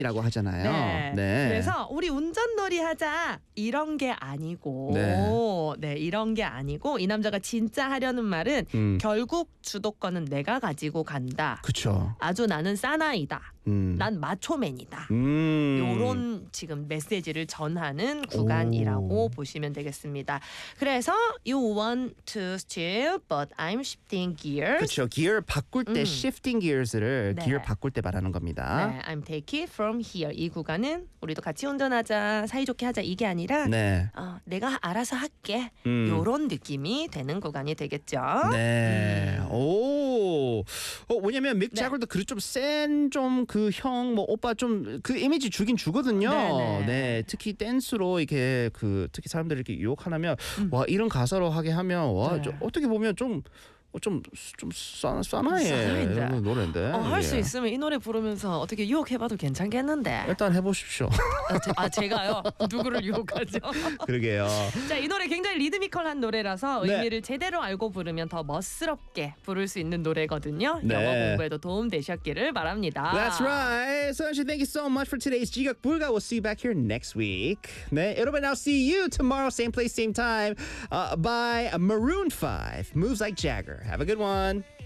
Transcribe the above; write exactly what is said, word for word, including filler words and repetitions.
이라고 하잖아요. 네. 네. 그래서 우리 운전놀이 하자 이런 게 아니고 네. 네, 이런 게 아니고 이 남자가 진짜 하려는 말은 음. 결국 주도권은 내가 가지고 간다. 그쵸. 아주 나는 사나이다. 음. 난 마초맨이다. 음. 요런 지금 메시지를 전하는 구간이라고 오. 보시면 되겠습니다. 그래서 you want to steal but I'm shifting gears. 그렇죠. 기어 바꿀 때 음. shifting gears를 네. 기어 바꿀 때 말하는 겁니다. 네, I'm take it from here. 이 구간은 우리도 같이 운전하자, 사이좋게 하자 이게 아니라 네. 어, 내가 알아서 할게. 음. 요런 느낌이 되는 구간이 되겠죠. 네. 음. 오. 어, 왜냐면 맥 네. 자글도 그리 좀센 좀 그 형 뭐 오빠 좀 그 이미지 주긴 주거든요. 네네. 네. 특히 댄스로 이렇게 그 특히 사람들 이렇게 유혹하면 음. 와 이런 가사로 하게 하면 와 네. 좀 어떻게 보면 좀 좀 좀 싸나해 싸나인데. 이런 노래인데. 어, 할 수 예. 있으면 이 노래 부르면서 어떻게 유혹해봐도 괜찮겠는데. 일단 해보십시오. 아, 제, 아 제가요? 누구를 유혹하죠? 그러게요. 자, 이 노래 굉장히 리드미컬한 노래라서 네. 의미를 제대로 알고 부르면 더 멋스럽게 부를 수 있는 노래거든요. 네. 영어 공부에도 도움 되셨기를 바랍니다. That's right. So, thank you so much for today's 지각 불가. We'll see you back here next week. 네, 여러분, I'll see you tomorrow, same place, same time. Uh, by Maroon five. Moves like Jagger. Have a good one.